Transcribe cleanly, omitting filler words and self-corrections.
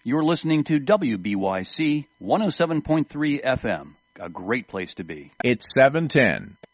You're listening to WBYC 107.3 FM, a great place to be. It's 7:10.